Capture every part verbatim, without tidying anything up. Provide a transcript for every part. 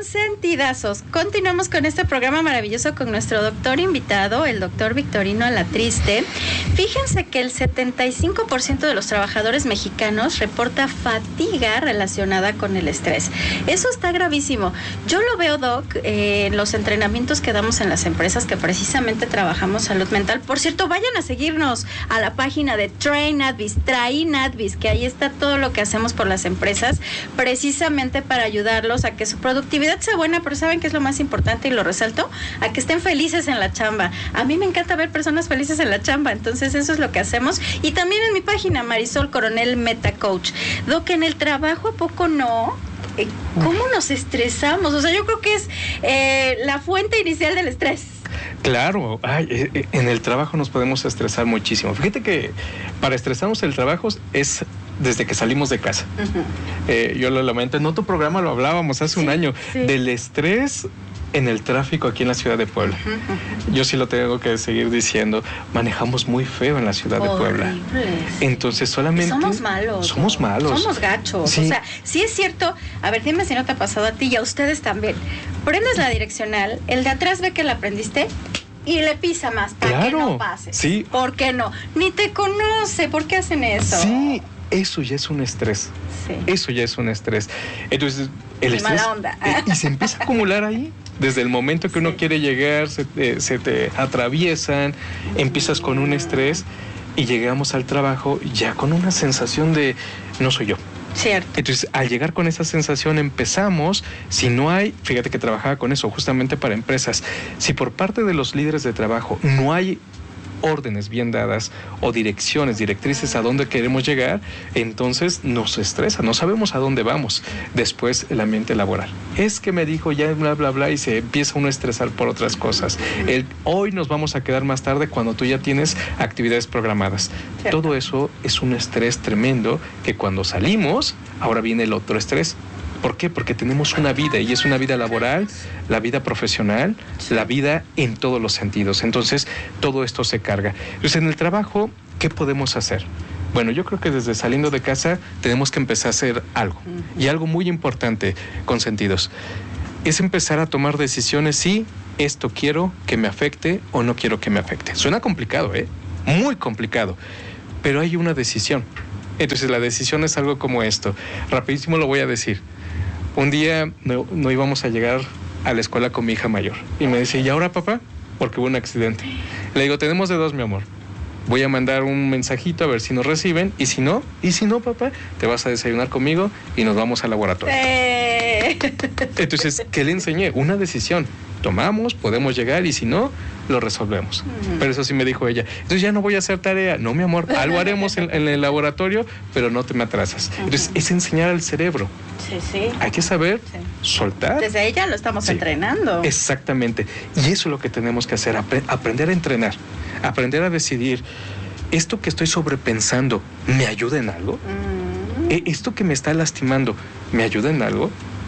Consentidazos. Continuamos con este programa maravilloso con nuestro doctor invitado, el doctor Victorino Alatriste. Fíjense que el setenta y cinco por ciento de los trabajadores mexicanos reporta fatiga relacionada con el estrés. Eso está gravísimo. Yo lo veo, Doc, eh, en los entrenamientos que damos en las empresas que precisamente trabajamos salud mental. Por cierto, vayan a seguirnos a la página de Train Advis, Train Advis, que ahí está todo lo que hacemos por las empresas, precisamente para ayudarlos a que su productividad sea buena, pero ¿saben qué es lo más importante y lo resalto? A que estén felices en la chamba. A mí me encanta ver personas felices en la chamba, entonces eso es lo que hacemos. Y también en mi página, Marisol Coronel Meta Coach. Doc, en el trabajo, ¿a poco no? ¿Cómo nos estresamos? O sea, yo creo que es eh, la fuente inicial del estrés. Claro, ay, en el trabajo nos podemos estresar muchísimo. Fíjate que para estresarnos el trabajo es desde que salimos de casa. Uh-huh. Eh, yo lo lamento, en otro programa lo hablábamos hace sí, un año, sí. del estrés en el tráfico aquí en la ciudad de Puebla. Uh-huh. Yo sí lo tengo que seguir diciendo, manejamos muy feo en la ciudad Horribles. de Puebla. Entonces solamente... Somos malos. Somos ¿no? malos. Somos gachos. Sí. O sea, sí es cierto, a ver, dime si no te ha pasado a ti y a ustedes también. Prendes la direccional, el de atrás ve que la aprendiste y le pisa más para claro, que no pases. Sí. ¿Por qué no? Ni te conoce, ¿por qué hacen eso? Sí, eso ya es un estrés. Sí. Eso ya es un estrés. Entonces, el estrés... Mala onda. Eh, y se empieza a acumular ahí. Desde el momento que uno sí. quiere llegar, se te, se te atraviesan, empiezas con un estrés y llegamos al trabajo ya con una sensación de no soy yo. Cierto. Entonces, al llegar con esa sensación empezamos, si no hay, fíjate que trabajaba con eso justamente para empresas, si por parte de los líderes de trabajo no hay órdenes bien dadas o direcciones, directrices a dónde queremos llegar, entonces nos estresa, no sabemos a dónde vamos. Después el ambiente laboral. Es que me dijo ya bla, bla, bla y se empieza uno a estresar por otras cosas. El, hoy nos vamos a quedar más tarde cuando tú ya tienes actividades programadas. Cierto. Todo eso es un estrés tremendo que cuando salimos, ahora viene el otro estrés. ¿Por qué? Porque tenemos una vida y es una vida laboral, la vida profesional, la vida en todos los sentidos. Entonces, todo esto se carga. Entonces, en el trabajo, ¿qué podemos hacer? Bueno, yo creo que desde saliendo de casa tenemos que empezar a hacer algo. Y algo muy importante, consentidos, es empezar a tomar decisiones si esto quiero que me afecte o no quiero que me afecte. Suena complicado, ¿eh? Muy complicado. Pero hay una decisión. Entonces, la decisión es algo como esto. Rapidísimo lo voy a decir. Un día no, no íbamos a llegar a la escuela con mi hija mayor. Y me dice, ¿y ahora, papá? Porque hubo un accidente. Le digo, tenemos de dos, mi amor. Voy a mandar un mensajito a ver si nos reciben. Y si no, y si no, papá, te vas a desayunar conmigo y nos vamos al laboratorio. Eh. Entonces, ¿qué le enseñé? Una decisión. Tomamos, podemos llegar y si no, lo resolvemos. Uh-huh. Pero eso sí me dijo ella. Entonces ya no voy a hacer tarea. No, mi amor, algo haremos en, en el laboratorio, pero no te me atrasas. Uh-huh. Entonces es enseñar al cerebro. Sí, sí. Hay que saber sí. soltar. Desde ella lo estamos sí. entrenando. Exactamente. Y eso es lo que tenemos que hacer, ap- aprender a entrenar, aprender a decidir, ¿esto que estoy sobrepensando me ayuda en algo? Uh-huh. ¿Esto que me está lastimando me ayuda en algo?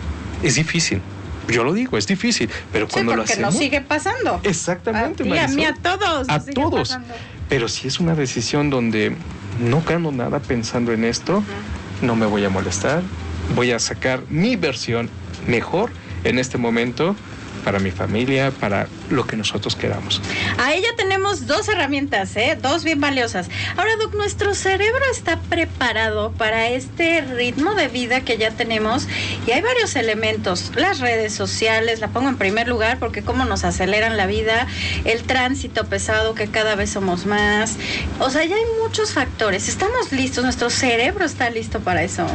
Es difícil. Yo lo digo, es difícil, pero cuando sí, lo hacemos... nos sigue pasando. Exactamente, a ti, a mí, a todos. A todos. Pasando. Pero si es una decisión donde no gano nada pensando en esto, uh-huh. no me voy a molestar, voy a sacar mi versión mejor en este momento para mi familia, para lo que nosotros queramos. A ella tenemos dos herramientas, ¿eh? Dos bien valiosas. Ahora, Doc, nuestro cerebro está preparado para este ritmo de vida que ya tenemos y hay varios elementos. Las redes sociales, la pongo en primer lugar porque cómo nos aceleran la vida, el tránsito pesado que cada vez somos más. O sea, ya hay muchos factores. ¿Estamos listos? ¿Nuestro cerebro está listo para eso?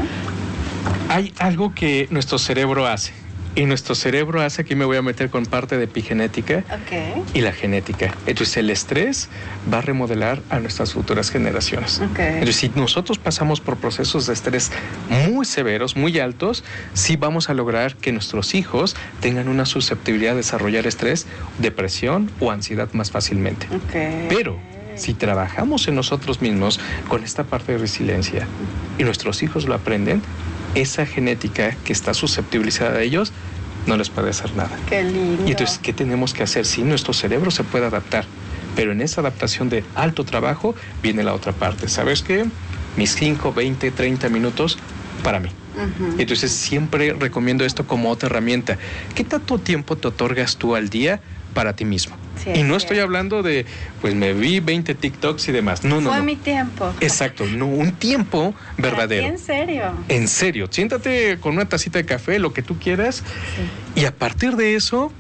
Hay algo que nuestro cerebro hace. Y nuestro cerebro hace, aquí me voy a meter con parte de epigenética okay. y la genética. Entonces el estrés va a remodelar a nuestras futuras generaciones. Okay. Entonces si nosotros pasamos por procesos de estrés muy severos, muy altos, sí vamos a lograr que nuestros hijos tengan una susceptibilidad a desarrollar estrés, depresión o ansiedad más fácilmente. Okay. Pero si trabajamos en nosotros mismos con esta parte de resiliencia y nuestros hijos lo aprenden, esa genética que está susceptibilizada a ellos no les puede hacer nada. Qué lindo. Y entonces, ¿qué tenemos que hacer? Sí, nuestro cerebro se puede adaptar, pero en esa adaptación de alto trabajo viene la otra parte. ¿Sabes qué? Mis cinco, veinte, treinta minutos para mí. Uh-huh. Entonces siempre recomiendo esto como otra herramienta. ¿Qué tanto tiempo te otorgas tú al día para ti mismo? Sí, y no sí. estoy hablando de, pues me vi veinte TikToks y demás. No, no, Fue no. mi tiempo. Exacto, no, un tiempo verdadero. ¿En serio? En serio. Siéntate con una tacita de café, lo que tú quieras, sí. y a partir de eso,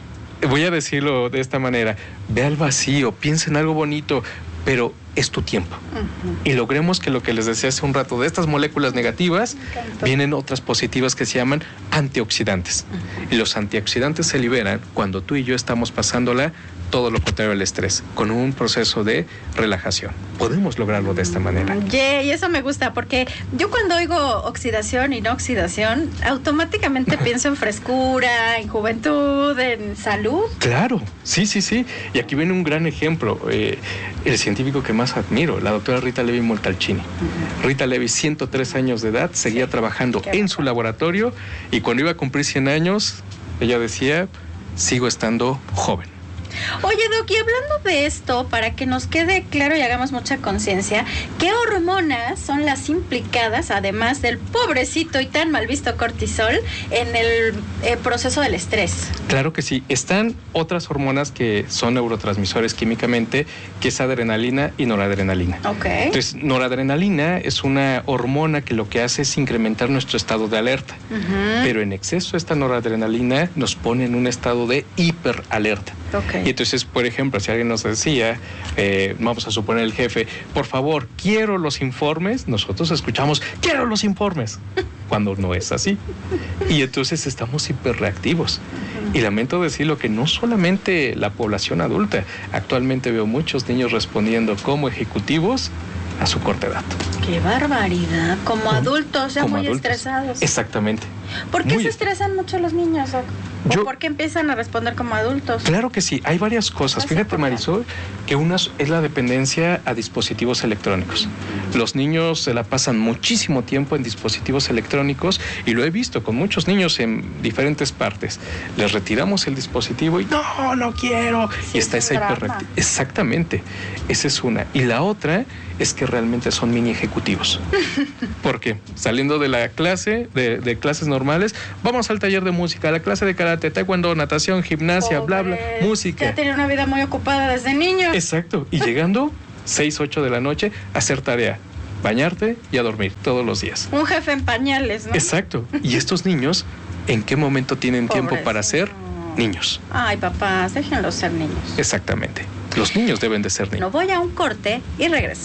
voy a decirlo de esta manera, ve al vacío, piensa en algo bonito, pero es tu tiempo. Uh-huh. Y logremos que lo que les decía hace un rato, de estas moléculas negativas, vienen otras positivas que se llaman antioxidantes. Uh-huh. Y los antioxidantes se liberan cuando tú y yo estamos pasándola todo lo contrario al estrés, con un proceso de relajación. Podemos lograrlo de esta manera. Yeah, y eso me gusta, porque yo cuando oigo oxidación y no oxidación, automáticamente pienso en frescura, en juventud, en salud. Claro, sí, sí, sí. Y aquí viene un gran ejemplo. Eh, el científico que más admiro, la doctora Rita Levi Montalcini. Uh-huh. Rita Levi, ciento tres años de edad, seguía sí. trabajando Qué en bueno. su laboratorio, y cuando iba a cumplir cien años, ella decía, sigo estando joven. Oye, Doc, y hablando de esto, para que nos quede claro y hagamos mucha conciencia, ¿qué hormonas son las implicadas, además del pobrecito y tan mal visto cortisol, en el eh, proceso del estrés? Claro que sí. Están otras hormonas que son neurotransmisores químicamente, que es adrenalina y noradrenalina. Okay. Entonces, noradrenalina es una hormona que lo que hace es incrementar nuestro estado de alerta. Uh-huh. Pero en exceso esta noradrenalina nos pone en un estado de hiperalerta. Okay. Y entonces, por ejemplo, si alguien nos decía, eh, vamos a suponer el jefe, por favor, quiero los informes, nosotros escuchamos, quiero los informes, cuando no es así. Y entonces estamos hiperreactivos. Y lamento decirlo que no solamente la población adulta, actualmente veo muchos niños respondiendo como ejecutivos a su corta edad. ¡Qué barbaridad! Como adultos, ya como muy adultos. estresados. Exactamente. ¿Por qué muy se estresan mucho los niños, Doc? ¿O Yo, por qué empiezan a responder como adultos? Claro que sí, hay varias cosas. Fíjate, Marisol, que una es la dependencia a dispositivos electrónicos. Los niños se la pasan muchísimo tiempo en dispositivos electrónicos, y lo he visto con muchos niños en diferentes partes. Les retiramos el dispositivo y no, no quiero. Sí, y está esa hiperreactividad. Exactamente, esa es una. Y la otra es que realmente son mini ejecutivos. ¿Por qué? Saliendo de la clase, de, de clases normales, vamos al taller de música, a la clase de karate, taekwondo, natación, gimnasia, Pobre, bla, bla, música. Ya tenía una vida muy ocupada desde niño. Exacto. Y llegando seis, ocho de la noche a hacer tarea, bañarte y a dormir todos los días. Un jefe en pañales, ¿no? Exacto. Y estos niños, ¿en qué momento tienen Pobrecito. tiempo para ser niños? Ay, papás, déjenlos ser niños. Exactamente. Los niños deben de ser niños. No, voy a un corte y regreso.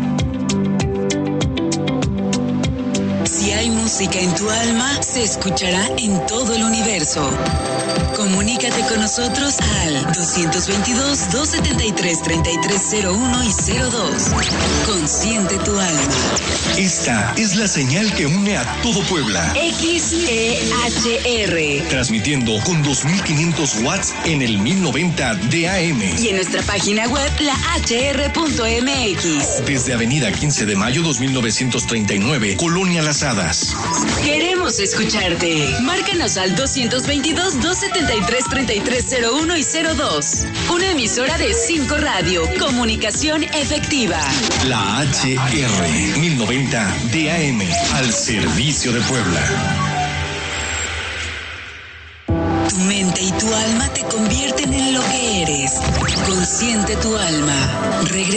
Si hay música en tu alma, se escuchará en todo el universo. Comunícate con nosotros al dos veintidós, doscientos setenta y tres, treinta y tres cero uno y cero dos. Consciente tu alma. Esta es la señal que une a todo Puebla. X E H R. Transmitiendo con dos mil quinientos watts en el mil noventa de A M. Y en nuestra página web, la h r punto m x. Desde Avenida quince de mayo dos mil novecientos treinta y nueve, Colonia Las Hadas. Queremos escucharte. Márcanos al dos veintidós, doscientos setenta y tres, treinta y tres cero uno y cero dos. Una emisora de cinco Radio. Comunicación efectiva. La H R mil noventa de A M. Al servicio de Puebla. Tu mente y tu alma te convierten en lo que eres. Consciente tu alma. Regresa